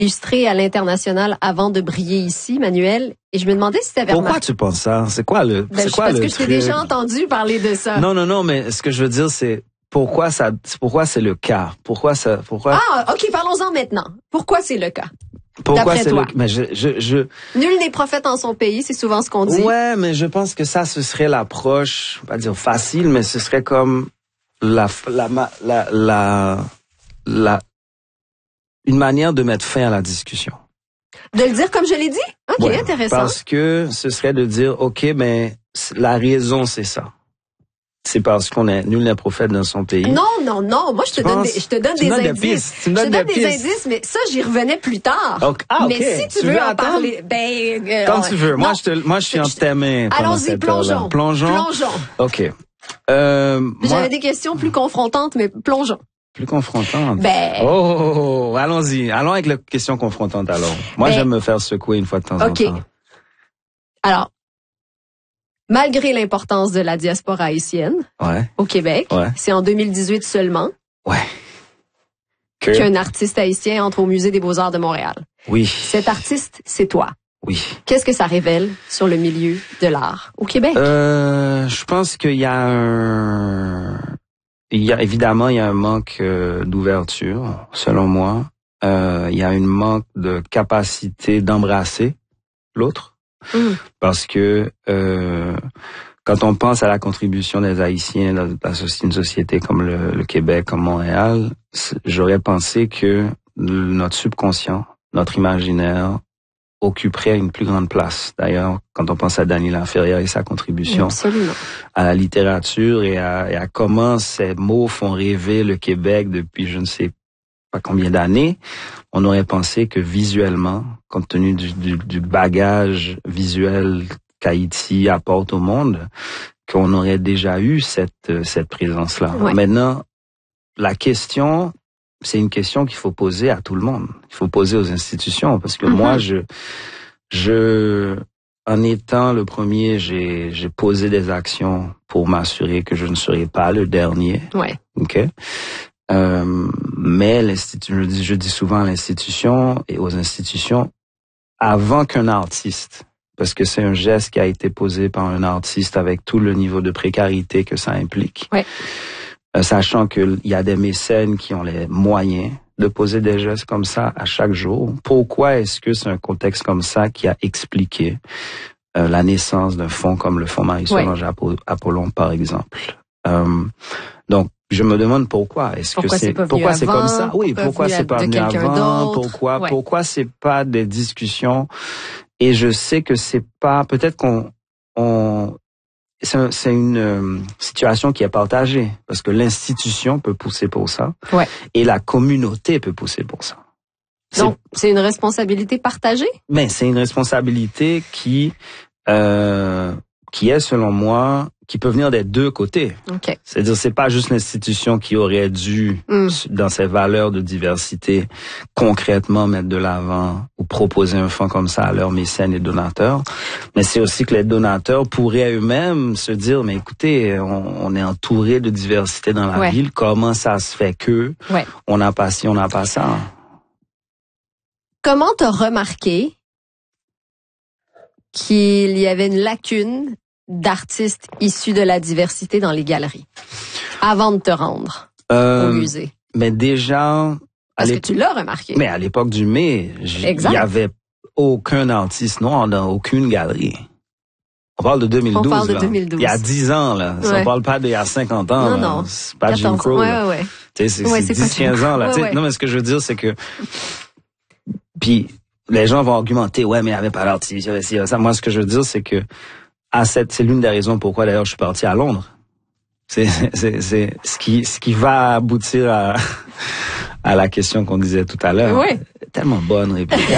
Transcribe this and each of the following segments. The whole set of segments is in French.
illustré à l'international avant de briller ici, Manuel. Et je me demandais si tu avais Pourquoi remarqué. tu penses ça? C'est quoi le Parce le que je t'ai truc? déjà entendu parler de ça. Non, mais ce que je veux dire, c'est pourquoi c'est le cas? Pourquoi? Ah, OK, parlons-en maintenant. Pourquoi c'est le cas? Pourquoi D'après c'est toi. mais Nul n'est prophète en son pays, c'est souvent ce qu'on dit. Ouais, mais je pense que ça, ce serait l'approche, je vais pas dire facile, mais ce serait comme une manière de mettre fin à la discussion. De le dire comme je l'ai dit? OK, Ouais, intéressant. parce que ce serait de dire, OK, mais la raison, c'est ça. C'est parce qu'on est nul n'est prophète dans son pays. Non. Moi, je te donne des indices. Tu me donnes des indices, mais ça, j'y revenais plus tard. OK. Mais si tu veux en parler, comme tu veux. Non. Moi, je suis en tes mains. Allons-y, plongeons. Plongeons. OK. J'avais des questions plus confrontantes, mais plongeons. Plus confrontante. Ben. Allons-y. Allons avec la question confrontante alors. Moi, j'aime me faire secouer une fois de temps en temps. OK. Alors, malgré l'importance de la diaspora haïtienne au Québec, c'est en 2018 seulement qu'un artiste haïtien entre au Musée des Beaux-Arts de Montréal. Oui. Cet artiste, c'est toi. Oui. Qu'est-ce que ça révèle sur le milieu de l'art au Québec? Je pense qu'il y a évidemment un manque d'ouverture, selon moi. Il y a un manque de capacité d'embrasser l'autre. Parce que quand on pense à la contribution des Haïtiens dans une société comme le Québec, comme Montréal, j'aurais pensé que notre subconscient, notre imaginaire occuperait une plus grande place. D'ailleurs, quand on pense à Dany Laferrière et sa contribution à la littérature et à comment ces mots font rêver le Québec depuis je ne sais pas combien d'années, on aurait pensé que visuellement, compte tenu du bagage visuel qu'Haïti apporte au monde, qu'on aurait déjà eu cette présence-là. Ouais. Maintenant, la question, c'est une question qu'il faut poser à tout le monde. Il faut poser aux institutions, parce que moi, en étant le premier, j'ai posé des actions pour m'assurer que je ne serai pas le dernier. Ouais. OK? Mais je dis souvent à l'institution et aux institutions, avant qu'un artiste, parce que c'est un geste qui a été posé par un artiste avec tout le niveau de précarité que ça implique, sachant qu'il y a des mécènes qui ont les moyens de poser des gestes comme ça à chaque jour, pourquoi est-ce que c'est un contexte comme ça qui a expliqué la naissance d'un fonds comme le Fonds Marie-Solange Apollon, par exemple? Donc, je me demande pourquoi. Pourquoi c'est comme ça? Oui, pourquoi c'est pas venu avant? Pourquoi c'est pas des discussions? Et je sais que c'est pas, peut-être c'est une situation qui est partagée parce que l'institution peut pousser pour ça et la communauté peut pousser pour ça. Donc, c'est une responsabilité partagée? Mais c'est une responsabilité qui est, selon moi, qui peut venir des deux côtés. Okay. C'est-à-dire, c'est pas juste l'institution qui aurait dû, dans ses valeurs de diversité, concrètement mettre de l'avant ou proposer un fonds comme ça à leurs mécènes et donateurs, mais c'est aussi que les donateurs pourraient eux-mêmes se dire, mais écoutez, on est entouré de diversité dans la ville, comment ça se fait que on n'a pas ci, on n'a pas ça? Comment t'as remarqué qu'il y avait une lacune d'artistes issus de la diversité dans les galeries avant de te rendre au musée? Mais déjà... Parce que tu l'as remarqué. Mais à l'époque du mai, il y avait aucun artiste noir dans aucune galerie. On parle de 2012. On parle de 2012. Il y a 10 ans, là. On parle pas d'il y a 50 ans. Non. C'est pas Jim Crow. C'est 10-15 ans, là. Non, mais ce que je veux dire, c'est que... Puis, les gens vont argumenter, mais il n'y avait pas d'artiste, il y avait ci, il y avait ça. Moi, ce que je veux dire, c'est que c'est l'une des raisons pourquoi, d'ailleurs, je suis parti à Londres. C'est ce qui va aboutir à la question qu'on disait tout à l'heure. Oui. Tellement bonne, Rebecca.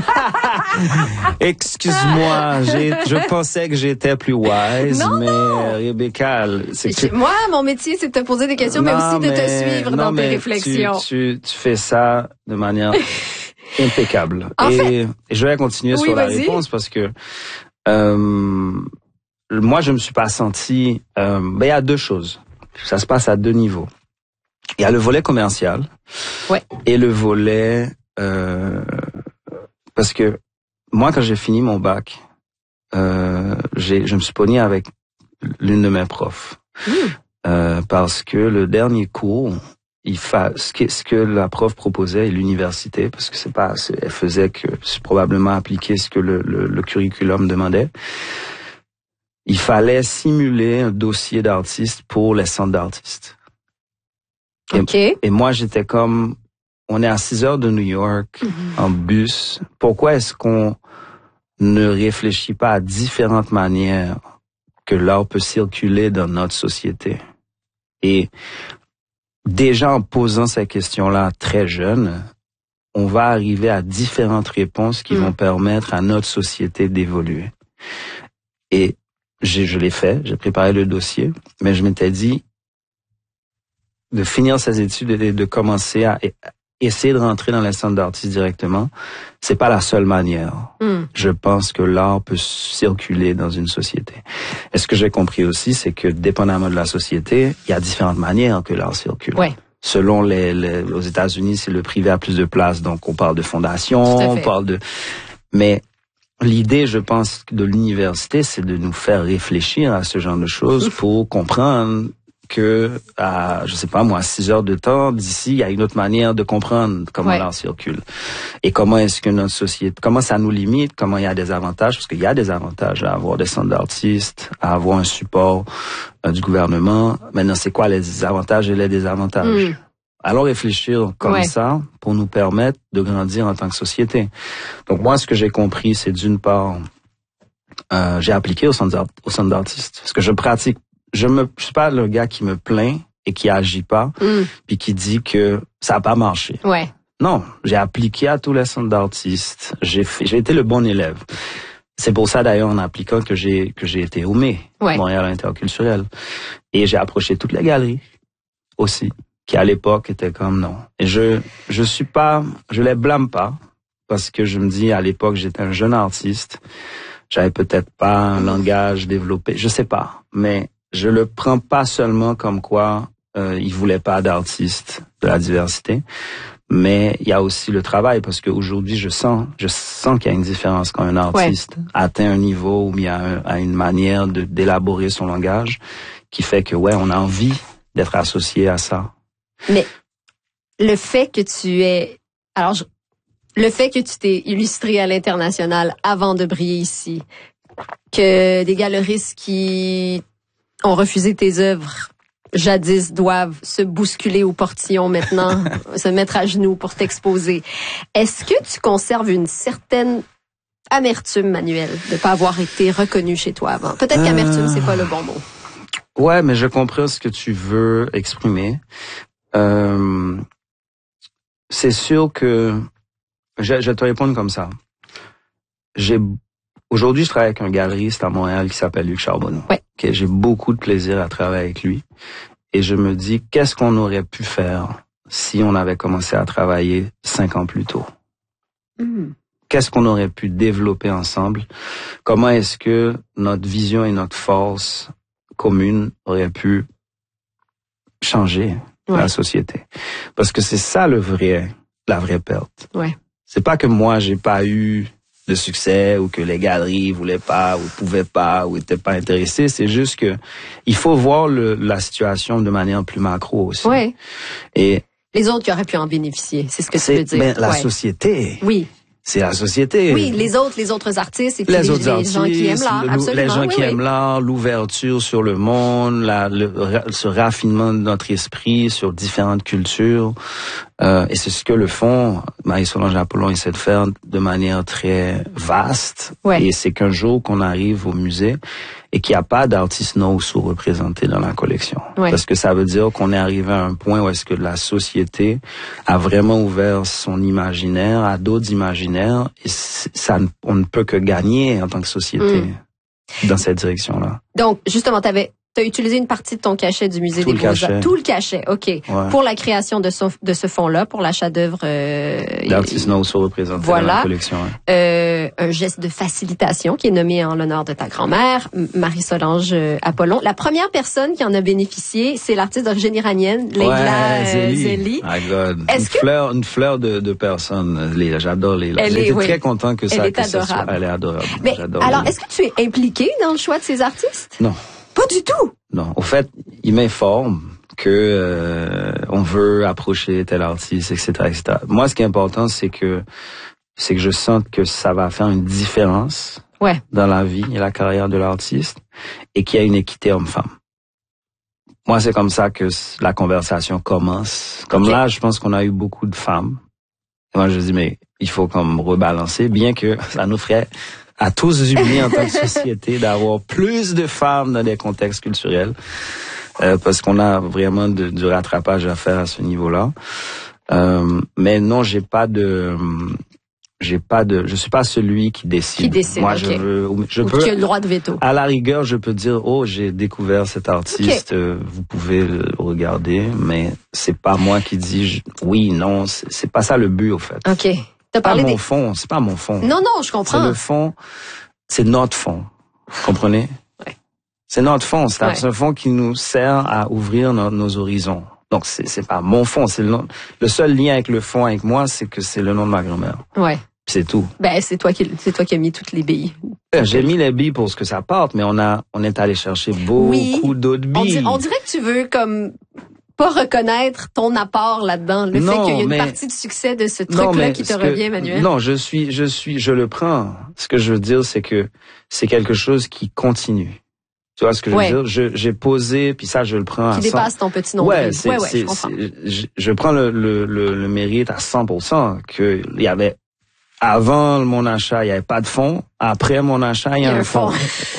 Excuse-moi, je pensais que j'étais plus wise, mais Rebecca, moi, mon métier, c'est de te poser des questions, mais aussi de te suivre dans tes réflexions. Tu fais ça de manière impeccable. Et je vais continuer sur la réponse parce que moi, je me suis pas senti... il y a deux choses. Ça se passe à deux niveaux. Il y a le volet commercial et le volet parce que moi, quand j'ai fini mon bac, je me suis pogné avec l'une de mes profs. Parce que le dernier cours, ce que la prof proposait, l'université, parce que elle faisait que c'est probablement appliquer ce que le curriculum demandait. Il fallait simuler un dossier d'artiste pour les centres d'artistes. Et moi, j'étais comme, on est à 6 heures de New York, en bus. Pourquoi est-ce qu'on ne réfléchit pas à différentes manières que l'art peut circuler dans notre société? Et déjà en posant ces questions-là très jeunes, on va arriver à différentes réponses qui vont permettre à notre société d'évoluer. Et je l'ai fait, j'ai préparé le dossier, mais je m'étais dit de finir ces études et de commencer à essayer de rentrer dans les centres d'artistes directement, c'est pas la seule manière. Je pense que l'art peut circuler dans une société. Et ce que j'ai compris aussi, c'est que dépendamment de la société, il y a différentes manières que l'art circule. Ouais. Selon aux États-Unis, c'est le privé a plus de place, donc on parle de fondation, on parle de... Mais l'idée, je pense, de l'université, c'est de nous faire réfléchir à ce genre de choses pour comprendre que à, je sais pas moi, 6 heures de temps d'ici, il y a une autre manière de comprendre comment l'art circule. Et comment est-ce que notre société, comment ça nous limite, comment il y a des avantages, parce qu'il y a des avantages à avoir des centres d'artistes, à avoir un support du gouvernement. Maintenant, c'est quoi les avantages et les désavantages? Allons réfléchir comme ça pour nous permettre de grandir en tant que société. Donc moi, ce que j'ai compris, c'est d'une part, j'ai appliqué au centre d'artistes, parce que je pratique. Je suis pas le gars qui me plaint et qui agit pas, puis qui dit que ça a pas marché. Ouais. Non, j'ai appliqué à tous les centres d'artistes. J'ai été le bon élève. C'est pour ça d'ailleurs en appliquant que j'ai été au Montréal Interculturel. Et j'ai approché toutes les galeries aussi, qui à l'époque étaient comme non. Et je les blâme pas, parce que je me dis à l'époque j'étais un jeune artiste, j'avais peut-être pas un langage développé, je sais pas, mais je le prends pas seulement comme quoi ils voulaient pas d'artistes de la diversité, mais il y a aussi le travail, parce qu'aujourd'hui je sens qu'il y a une différence quand un artiste atteint un niveau où il y a une manière d'élaborer son langage qui fait que on a envie d'être associé à ça. Mais le fait que tu t'es illustré à l'international avant de briller ici, que des galeristes qui ont refusé tes œuvres jadis doivent se bousculer au portillon maintenant, se mettre à genoux pour t'exposer. Est-ce que tu conserves une certaine amertume, Manuel, de pas avoir été reconnu chez toi avant? Peut-être qu'amertume, c'est pas le bon mot. Ouais, mais je comprends ce que tu veux exprimer. C'est sûr que je vais te répondre comme ça. Aujourd'hui, je travaille avec un galeriste à Montréal qui s'appelle Luc Charbonneau. Ouais. Okay, j'ai beaucoup de plaisir à travailler avec lui. Et je me dis, qu'est-ce qu'on aurait pu faire si on avait commencé à travailler 5 ans plus tôt? Qu'est-ce qu'on aurait pu développer ensemble? Comment est-ce que notre vision et notre force commune auraient pu changer la société? Parce que c'est ça la vraie perte. Ouais. C'est pas que moi, j'ai pas eu de succès ou que les galeries voulaient pas ou pouvaient pas ou étaient pas intéressés. C'est juste que il faut voir la situation de manière plus macro aussi. Ouais. Et les autres qui auraient pu en bénéficier, c'est ce que tu veux dire. Ben, la société. Oui. C'est la société. Oui, les autres artistes et puis les gens qui aiment l'art. Absolument. Les gens qui aiment l'art, l'ouverture sur le monde, ce raffinement de notre esprit sur différentes cultures. Et c'est ce que le fond, Marie-Solange Apollon essaie de faire de manière très vaste. Ouais. Et c'est qu'un jour qu'on arrive au musée et qu'il n'y a pas d'artistes non sous-représentés dans la collection. Ouais. Parce que ça veut dire qu'on est arrivé à un point où est-ce que la société a vraiment ouvert son imaginaire à d'autres imaginaires et on ne peut que gagner en tant que société dans cette direction-là. Donc, justement, t'as utilisé une partie de ton cachet du musée Tout des le Beaux-Arts. cachet. Tout le cachet, OK. Ouais. Pour la création de ce fonds-là, pour l'achat d'œuvres... d'artistes non sous-représentés dans la collection. Hein. Un geste de facilitation qui est nommé en l'honneur de ta grand-mère, Marie-Solange Apollon. La première personne qui en a bénéficié, c'est l'artiste d'origine iranienne, Leila Zeli. My God. Une fleur de personnes. Leila, j'adore Leila. J'étais très content que ça... Elle est adorable. Elle est adorable. Mais alors, est-ce que tu es impliqué dans le choix de ces artistes? Non. Pas du tout? Non. Au fait, ils m'informent que on veut approcher tel artiste, etc., etc. Moi, ce qui est important, c'est que je sente que ça va faire une différence dans la vie et la carrière de l'artiste et qu'il y a une équité homme-femme. Moi, c'est comme ça que la conversation commence. Comme là, je pense qu'on a eu beaucoup de femmes. Et moi, je dis, mais il faut comme rebalancer, bien que ça nous ferait à tous unis en tant que société d'avoir plus de femmes dans des contextes culturels. Parce qu'on a vraiment du rattrapage à faire à ce niveau-là. Mais non, je suis pas celui qui décide. Moi, je peux. Qui a le droit de veto. À la rigueur, je peux dire, j'ai découvert cet artiste, vous pouvez le regarder, mais c'est pas moi qui dis oui, non, c'est pas ça le but, au fait. OK. C'est pas mon fond. Non, je comprends. C'est le fond, c'est notre fond. Vous comprenez? C'est notre fond. C'est un fond qui nous sert à ouvrir nos horizons. Donc, c'est pas mon fond. C'est le seul lien avec le fond, avec moi, c'est que c'est le nom de ma grand-mère. Ouais. C'est tout. Ben, c'est toi qui as mis toutes les billes. J'ai mis les billes pour ce que ça porte, mais on est allé chercher beaucoup d'autres billes. On dirait que tu veux comme pas reconnaître ton apport là-dedans, le fait qu'il y a une partie du succès de ce truc-là qui te revient, Manuel. Non, je le prends. Ce que je veux dire, c'est que c'est quelque chose qui continue. Tu vois ce que je veux dire? J'ai posé, puis ça, je le prends qui dépasse ton petit nombril. Je comprends. Je prends le mérite à 100%, que il y avait avant mon achat, il y avait pas de fonds. Après mon achat, il y a un fonds.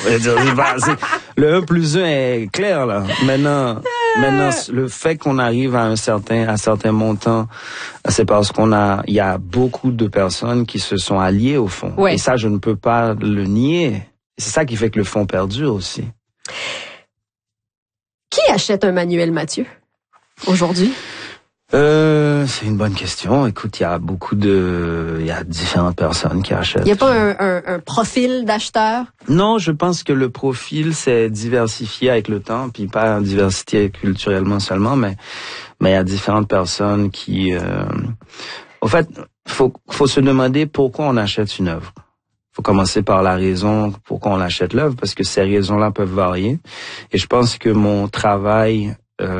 Le 1 plus 1 est clair, là. Maintenant, le fait qu'on arrive à un certain montant, c'est parce il y a beaucoup de personnes qui se sont alliées au fonds. Ouais. Et ça, je ne peux pas le nier. C'est ça qui fait que le fonds perdure aussi. Qui achète un Manuel Mathieu aujourd'hui? C'est une bonne question. Écoute, il y a différentes personnes qui achètent. Il n'y a pas un profil d'acheteur? Non, je pense que le profil s'est diversifié avec le temps, puis pas diversifié culturellement seulement, mais il y a différentes personnes qui, en fait, faut se demander pourquoi on achète une œuvre. Faut commencer par la raison pourquoi on achète l'œuvre, parce que ces raisons-là peuvent varier. Et je pense que mon travail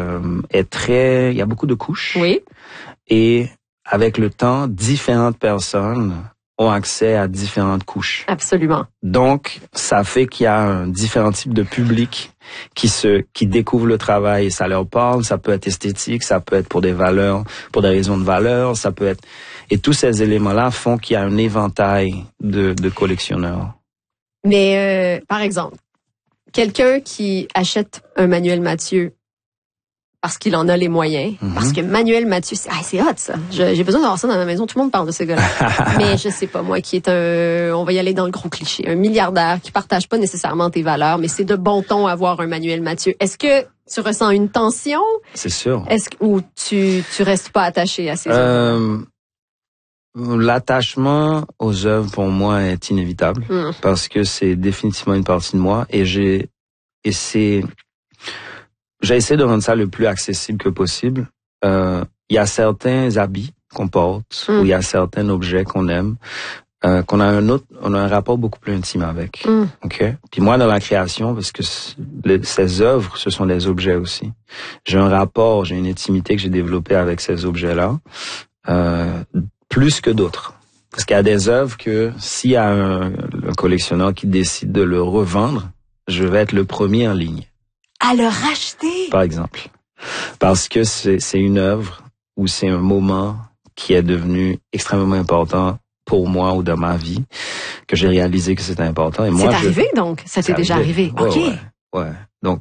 il y a beaucoup de couches. Oui. Et avec le temps, différentes personnes ont accès à différentes couches. Absolument. Donc, ça fait qu'il y a un différent type de public qui découvre le travail et ça leur parle. Ça peut être esthétique, ça peut être pour des valeurs, pour des raisons de valeur, ça peut être... Et tous ces éléments-là font qu'il y a un éventail de collectionneurs. Mais, par exemple, quelqu'un qui achète un Manuel Mathieu parce qu'il en a les moyens, parce que Manuel Mathieu, c'est hot ça. J'ai besoin d'avoir ça dans ma maison, tout le monde parle de ce gars-là. Mais je sais pas, moi qui est on va y aller dans le gros cliché, un milliardaire qui partage pas nécessairement tes valeurs, mais c'est de bon ton avoir un Manuel Mathieu. Est-ce que tu ressens une tension? C'est sûr. Ou tu restes pas attaché à ces œuvres? L'attachement aux œuvres pour moi est inévitable parce que c'est définitivement une partie de moi et j'ai essayé de rendre ça le plus accessible que possible. Il y a certains habits qu'on porte ou il y a certains objets qu'on aime qu'on a on a un rapport beaucoup plus intime avec. OK? Puis moi dans la création, parce que ces œuvres, ce sont des objets aussi. J'ai une intimité que j'ai développée avec ces objets-là. Plus que d'autres. Parce qu'il y a des œuvres que s'il y a un collectionneur qui décide de le revendre, je vais être le premier en ligne. À le racheter? Par exemple. Parce que c'est une œuvre ou c'est un moment qui est devenu extrêmement important pour moi ou dans ma vie, que j'ai réalisé que c'était important. Et moi, c'est arrivé donc? Ça t'est déjà arrivé? Ouais, OK. Ouais. Donc,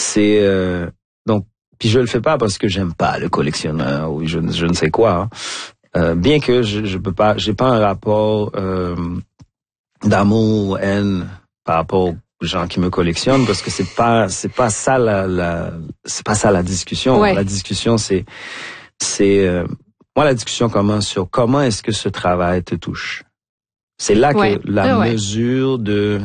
puis je le fais pas parce que j'aime pas le collectionneur ou je ne sais quoi, hein. Bien que je peux pas, j'ai pas un rapport d'amour ou haine par rapport gens qui me collectionnent parce que c'est pas ça la discussion. Ouais. La discussion c'est moi la discussion commence sur comment est-ce que ce travail te touche. C'est là que la mesure de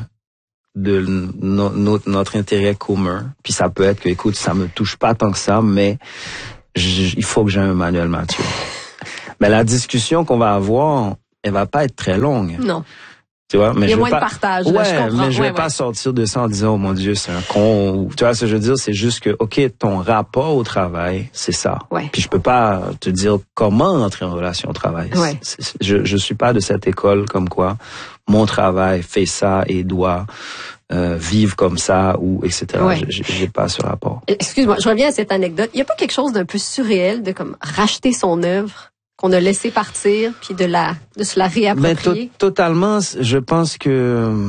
notre intérêt commun. Puis ça peut être que, écoute, ça me touche pas tant que ça, mais il faut que j'ai un Manuel Mathieu. Mais la discussion qu'on va avoir, elle va pas être très longue. Non. Tu vois, mais il y a je moins vais pas, de partage. ouais, là, je comprends. mais je vais pas sortir de ça en disant, oh mon Dieu, c'est un con. Ou, tu vois, ce que je veux dire, c'est juste que, OK, ton rapport au travail, c'est ça. Ouais. Puis je peux pas te dire comment entrer en relation au travail. Ouais. Je suis pas de cette école comme quoi mon travail fait ça et doit vivre comme ça ou etc. Ouais. J'ai pas ce rapport. Excuse-moi, je reviens à cette anecdote. Il y a pas quelque chose d'un peu surréel de comme racheter son œuvre qu'on a laissé partir puis de se la réapproprier? Totalement. Je pense que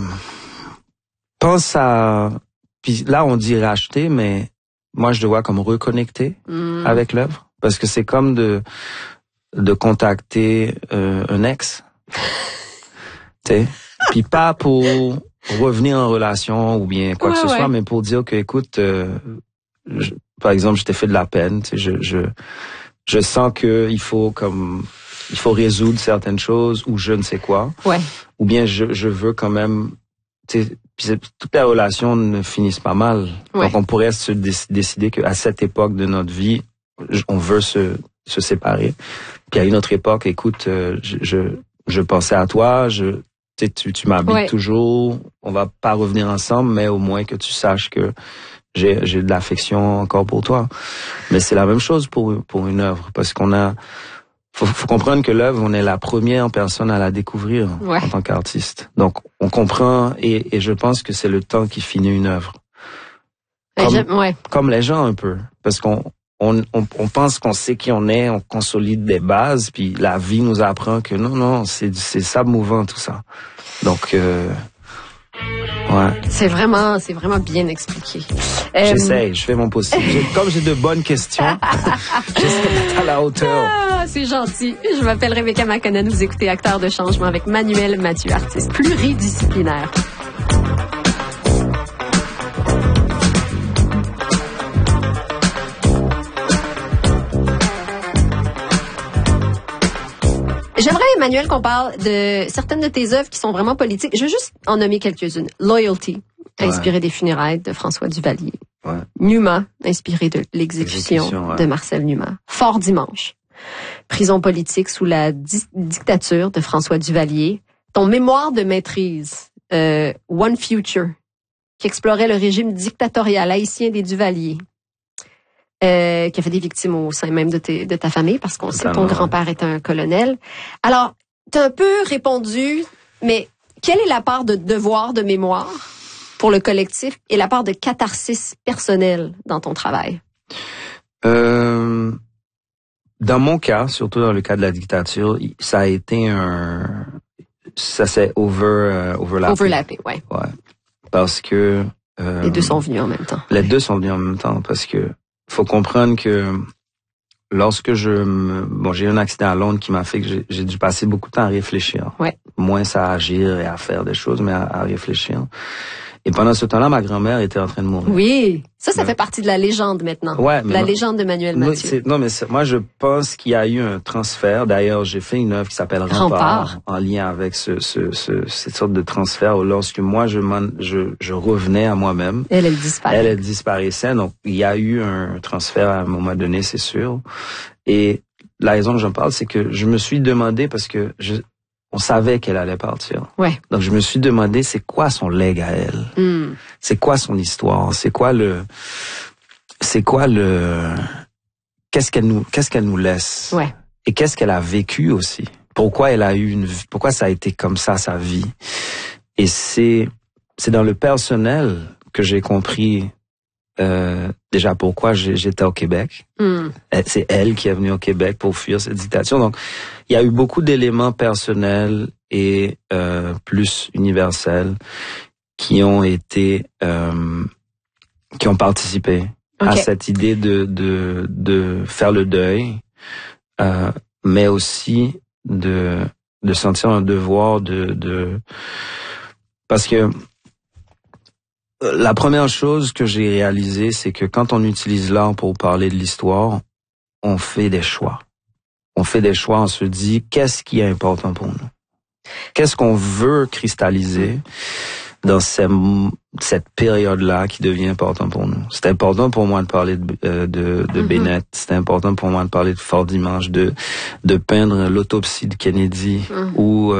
puis là on dit racheter, mais moi je le vois comme reconnecter avec l'œuvre parce que c'est comme de contacter un ex. Tu sais, puis pas pour revenir en relation ou bien quoi que ce soit, mais pour dire que écoute, par exemple, je t'ai fait de la peine, tu sais, je sens que il faut résoudre certaines choses ou je ne sais quoi. Ouais. Ou bien je veux quand même, tu sais, toutes les relations ne finissent pas mal. Ouais. Donc on pourrait se décider qu'à cette époque de notre vie, on veut se séparer. Puis à une autre époque, écoute, je pensais à toi, tu m'habites toujours, on va pas revenir ensemble, mais au moins que tu saches que j'ai de l'affection encore pour toi. Mais c'est la même chose pour une œuvre, parce qu'on faut comprendre que l'œuvre, on est la première personne à la découvrir en tant qu'artiste. Donc, on comprend et je pense que c'est le temps qui finit une œuvre. Comme les gens un peu, parce qu'on pense qu'on sait qui on est, on consolide des bases, puis la vie nous apprend que non, c'est ça mouvant tout ça. Donc, ouais. C'est vraiment bien expliqué. J'essaie, je fais mon possible. Comme j'ai de bonnes questions, j'essaie d'être à la hauteur. Ah, c'est gentil. Je m'appelle Rebecca Makonnen, vous écoutez Acteur de changement avec Manuel Mathieu, artiste pluridisciplinaire. J'aimerais, Emmanuel, qu'on parle de certaines de tes œuvres qui sont vraiment politiques. Je veux juste en nommer quelques-unes. Loyalty, inspiré des funérailles de François Duvalier. Ouais. Numa, inspiré de l'exécution de Marcel Numa. Fort Dimanche, prison politique sous la dictature de François Duvalier. Ton mémoire de maîtrise, One Future, qui explorait le régime dictatorial haïtien des Duvalier. Qui a fait des victimes au sein même de ta famille, parce qu'on sait que ton grand-père est un colonel. Alors, t'as un peu répondu, mais quelle est la part de devoir de mémoire pour le collectif et la part de catharsis personnelle dans ton travail? Dans mon cas, surtout dans le cas de la dictature, ça a été ça s'est overlappé. Ouais. Parce que les deux sont venus en même temps. Les deux sont venus en même temps parce que faut comprendre que lorsque j'ai eu un accident à Londres qui m'a fait que j'ai dû passer beaucoup de temps à réfléchir. Ouais. Moins à agir et à faire des choses, mais à réfléchir. Et pendant ce temps-là, ma grand-mère était en train de mourir. Oui, ça fait partie de la légende maintenant. Ouais, la légende de Manuel Mathieu. Moi, je pense qu'il y a eu un transfert. D'ailleurs, j'ai fait une œuvre qui s'appelle Rempart en lien avec cette sorte de transfert où lorsque moi, je revenais à moi-même. Elle disparaît. Elle disparaissait. Donc, il y a eu un transfert à un moment donné, c'est sûr. Et la raison que j'en parle, c'est que je me suis demandé parce que on savait qu'elle allait partir. Ouais. Donc, je me suis demandé, c'est quoi son legs à elle? C'est quoi son histoire? Qu'est-ce qu'elle nous laisse? Ouais. Et qu'est-ce qu'elle a vécu aussi? Pourquoi pourquoi ça a été comme ça, sa vie? Et c'est dans le personnel que j'ai compris, déjà pourquoi j'étais au Québec. C'est elle qui est venue au Québec pour fuir cette dictature. Donc, il y a eu beaucoup d'éléments personnels et plus universels qui ont participé à cette idée de faire le deuil, mais aussi de de, de, de, de, de, de, de, de, de, de, de, de, de, de, de, de, de, de sentir un devoir de, parce que, tu sais, il y a beaucoup de la première chose que j'ai réalisée, c'est que quand on utilise l'art pour parler de l'histoire, on fait des choix. On fait des choix, on se dit, qu'est-ce qui est important pour nous? Qu'est-ce qu'on veut cristalliser dans cette période-là qui devient important pour nous? C'est important pour moi de parler de Bennett. C'est important pour moi de parler de Fort Dimanche, de peindre l'autopsie de Kennedy ou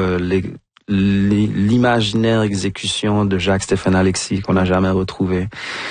l'imaginaire exécution de Jacques-Stéphane Alexis qu'on n'a jamais retrouvé.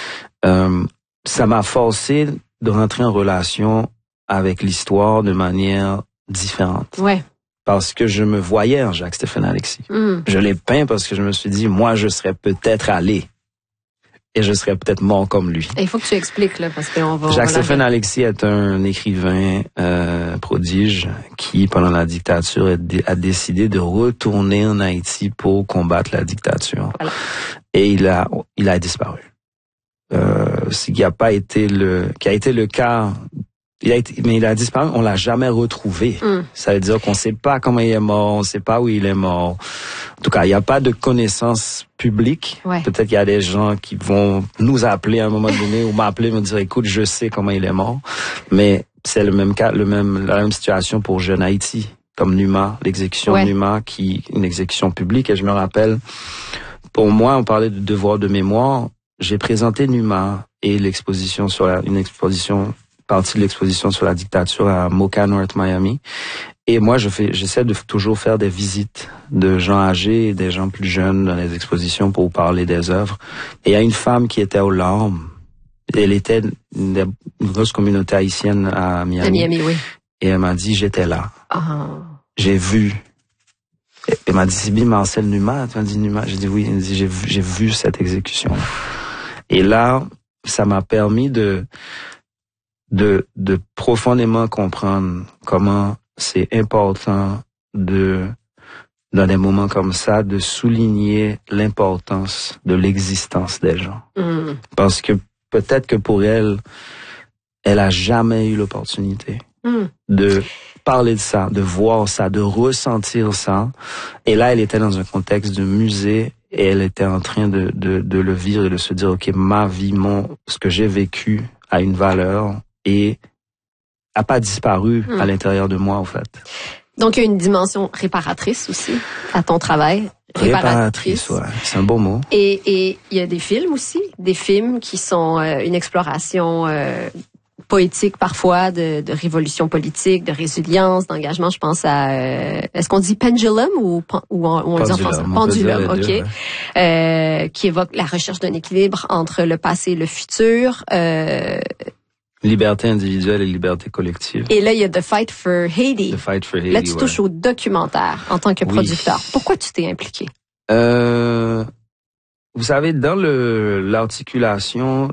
Ça m'a forcé de rentrer en relation avec l'histoire de manière différente. Ouais. Parce que je me voyais en Jacques-Stéphane Alexis. Je l'ai peint parce que je me suis dit, moi, je serais peut-être allé. Et je serais peut-être mort comme lui. Il faut que tu expliques, là, parce qu'on va... Jacques-Stéphane Alexis est un écrivain prodige qui, pendant la dictature, a décidé de retourner en Haïti pour combattre la dictature. Voilà. Et il a disparu. Ce qui a été le cas... mais il a disparu, on l'a jamais retrouvé. Ça veut dire qu'on sait pas comment il est mort, on sait pas où il est mort. En tout cas, il n'y a pas de connaissance publique. Ouais. Peut-être qu'il y a des gens qui vont nous appeler à un moment donné ou m'appeler, me dire, écoute, je sais comment il est mort. Mais c'est le même cas, la même situation pour Jeune Haïti, comme Numa, l'exécution de Numa, une exécution publique. Et je me rappelle, pour moi, on parlait de devoir de mémoire. J'ai présenté Numa et l'exposition partie de l'exposition sur la dictature à Mocha North Miami. Et moi, j'essaie de toujours faire des visites de gens âgés et des gens plus jeunes dans les expositions pour parler des œuvres. Et il y a une femme qui était aux larmes. Elle était une grosse communauté haïtienne à Miami. À Miami, oui. Et elle m'a dit, j'étais là. J'ai vu. Elle m'a dit, c'est bien Marcel Numa. Tu m'as dit Numa. J'ai dit oui. Elle m'a dit, j'ai vu cette exécution. Et là, ça m'a permis de profondément comprendre comment c'est important dans des moments comme ça, de souligner l'importance de l'existence des gens. Parce que peut-être que pour elle a jamais eu l'opportunité de parler de ça, de voir ça, de ressentir ça. Et là, elle était dans un contexte de musée et elle était en train de le vivre et de se dire, OK, ma vie, ce que j'ai vécu a une valeur et a pas disparu à l'intérieur de moi, en fait. Donc, il y a une dimension réparatrice aussi à ton travail. Réparatrice, ouais. C'est un beau mot. Et il y a des films aussi, des films qui sont une exploration poétique parfois de révolution politique, de résilience, d'engagement. Je pense à est-ce qu'on dit pendulum ou on dit en français pendulum, OK, qui évoque la recherche d'un équilibre entre le passé et le futur. Liberté individuelle et liberté collective. Et là, il y a The Fight for Haiti. The Fight for Haiti, là, tu touches au documentaire en tant que producteur. Pourquoi tu t'es impliqué? Vous savez, dans l'articulation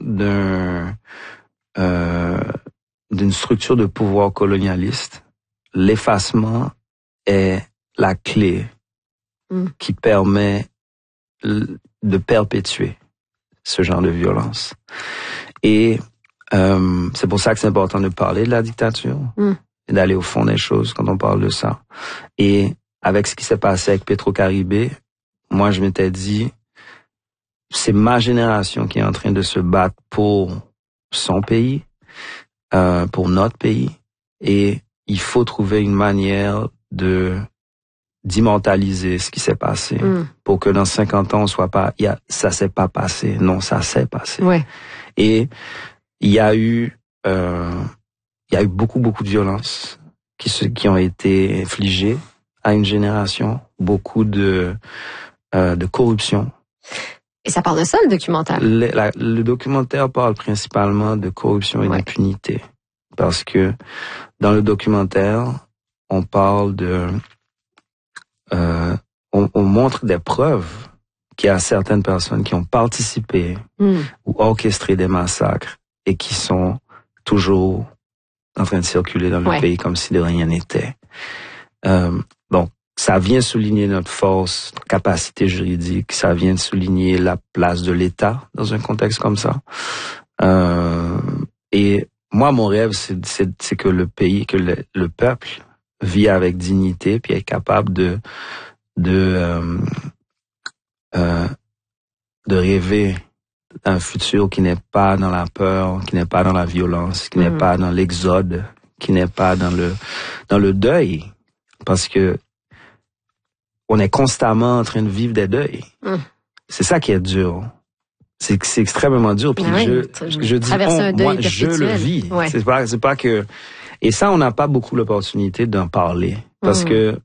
d'une structure de pouvoir colonialiste, l'effacement est la clé qui permet de perpétuer ce genre de violence. Et c'est pour ça que c'est important de parler de la dictature et d'aller au fond des choses quand on parle de ça. Et avec ce qui s'est passé avec Petro-Caribé, moi je m'étais dit, c'est ma génération qui est en train de se battre pour son pays, pour notre pays, et il faut trouver une manière d'immortaliser ce qui s'est passé pour que dans 50 ans on soit pas, ça s'est pas passé. Non, ça s'est passé. Ouais. Et il y a eu beaucoup de violences qui ont été infligées à une génération, beaucoup de corruption. Et ça parle de ça, le documentaire? Le documentaire parle principalement de corruption et d'impunité. Parce que dans le documentaire, on parle on montre des preuves qu'il y a certaines personnes qui ont participé ou orchestré des massacres et qui sont toujours en train de circuler dans le pays comme si de rien n'était. Donc, ça vient souligner notre force, notre capacité juridique, ça vient souligner la place de l'État dans un contexte comme ça. Et moi, mon rêve, c'est que le pays, que le peuple vit avec dignité puis est capable de rêver un futur qui n'est pas dans la peur, qui n'est pas dans la violence, qui n'est pas dans l'exode, qui n'est pas dans le deuil, parce que on est constamment en train de vivre des deuils. C'est ça qui est dur. C'est extrêmement dur. Puis je dis moi je le vis. Ouais. C'est pas que, et ça on n'a pas beaucoup l'opportunité d'en parler parce que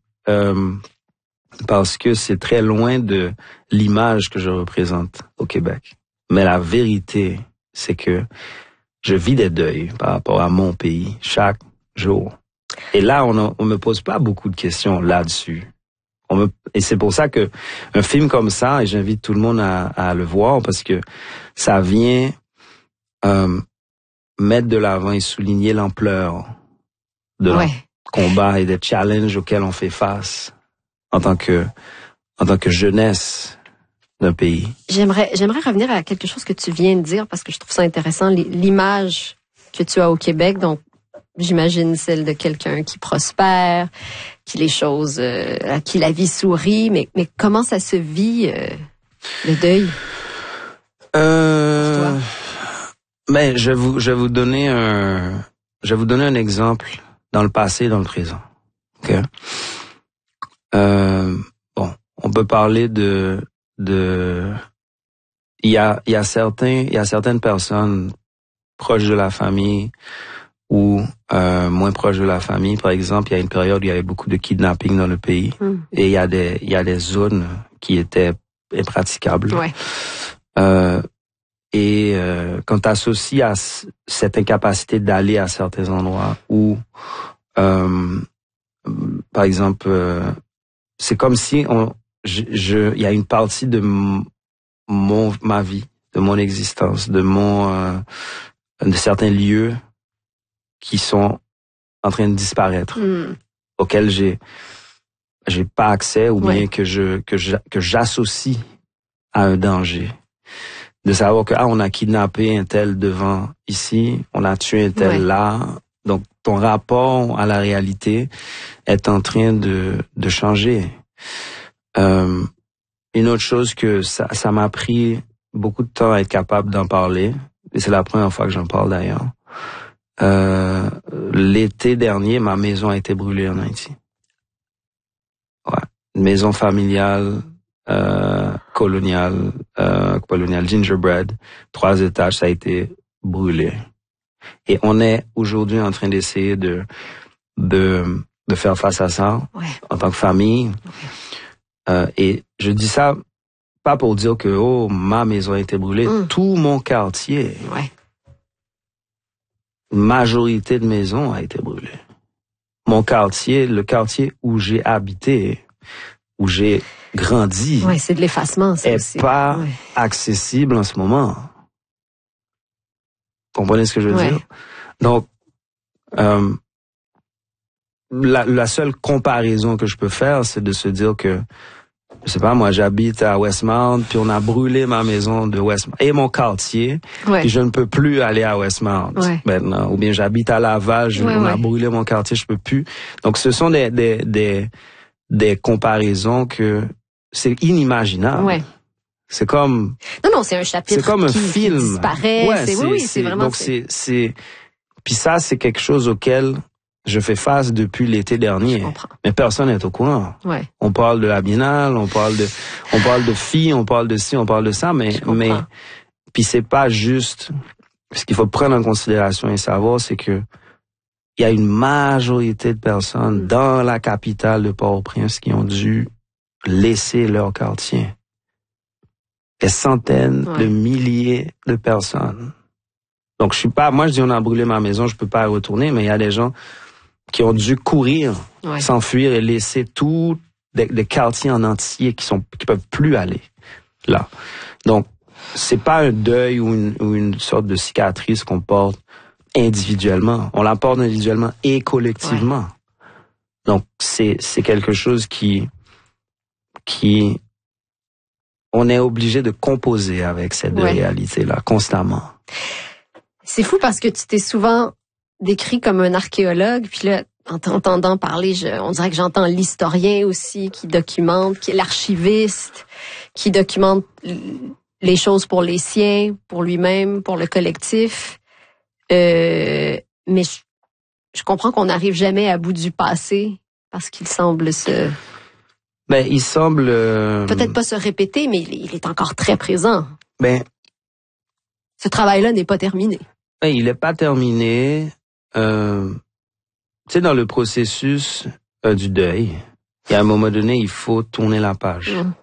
c'est très loin de l'image que je représente au Québec. Mais la vérité, c'est que je vis des deuils par rapport à mon pays chaque jour. Et là, on me pose pas beaucoup de questions là-dessus. Et c'est pour ça que un film comme ça, et j'invite tout le monde à le voir, parce que ça vient mettre de l'avant et souligner l'ampleur de nos combats et des challenges auxquels on fait face en tant que jeunesse d'un pays. J'aimerais revenir à quelque chose que tu viens de dire parce que je trouve ça intéressant, l'image que tu as au Québec, donc j'imagine celle de quelqu'un qui prospère, qui les choses, à qui la vie sourit, mais comment ça se vit le deuil? Ben je vais vous donner un exemple dans le passé et dans le présent. OK? Bon, on peut parler il y a certaines personnes proches de la famille ou moins proches de la famille. Par exemple, il y a une période où il y avait beaucoup de kidnapping dans le pays et il y a des zones qui étaient impraticables. Ouais. Quand tu associes à cette incapacité d'aller à certains endroits où par exemple c'est comme si il y a une partie de ma vie, de mon existence, de certains lieux qui sont en train de disparaître, auxquels j'ai pas accès ou bien que j'associe à un danger. De savoir que on a kidnappé un tel devant ici, on a tué un tel là. Donc ton rapport à la réalité est en train de changer. Une autre chose que ça m'a pris beaucoup de temps à être capable d'en parler, et c'est la première fois que j'en parle d'ailleurs. L'été dernier, ma maison a été brûlée en Haïti. Ouais, une maison familiale, coloniale, gingerbread, 3 étages, ça a été brûlé. Et on est aujourd'hui en train d'essayer de faire face à ça en tant que famille. Et je dis ça pas pour dire que ma maison a été brûlée. Tout mon quartier, majorité de maisons a été brûlée. Mon quartier, le quartier où j'ai habité, où j'ai grandi, c'est de l'effacement, ça aussi. Pas accessible en ce moment. Comprenez ce que je veux dire? Donc, la seule comparaison que je peux faire, c'est de se dire que, je sais pas, moi, j'habite à Westmount, puis on a brûlé ma maison de Westmount et mon quartier, puis je ne peux plus aller à Westmount maintenant. Ou bien j'habite à Laval, on a brûlé mon quartier, je peux plus. Donc, ce sont des comparaisons que c'est inimaginable. C'est comme non, c'est un chapitre. C'est comme un film qui disparaît. C'est vraiment. Donc puis ça, c'est quelque chose auquel je fais face depuis l'été dernier. Mais personne n'est au courant. On parle de la biennale, on parle de filles, on parle de ci, on parle de ça, mais puis c'est pas juste. Ce qu'il faut prendre en considération et savoir, c'est que il y a une majorité de personnes dans la capitale de Port-au-Prince qui ont dû laisser leur quartier. Des centaines de milliers de personnes. Donc moi je dis on a brûlé ma maison, je peux pas y retourner, mais il y a des gens qui ont dû courir, s'enfuir et laisser tout des quartiers en entier qui peuvent plus aller là. Donc c'est pas un deuil ou une sorte de cicatrice qu'on porte individuellement, on la porte individuellement et collectivement. Donc c'est quelque chose qui on est obligé de composer avec cette réalité-là, constamment. C'est fou parce que tu t'es souvent décrit comme un archéologue, puis là, en t'entendant parler, on dirait que j'entends l'historien aussi qui documente, qui est l'archiviste, qui documente les choses pour les siens, pour lui-même, pour le collectif. Mais je comprends qu'on n'arrive jamais à bout du passé parce qu'il semble il semble peut-être pas se répéter, mais il est encore très présent. Ce travail-là n'est pas terminé. Il n'est pas terminé. Tu sais, dans le processus du deuil, il y a un moment donné, il faut tourner la page.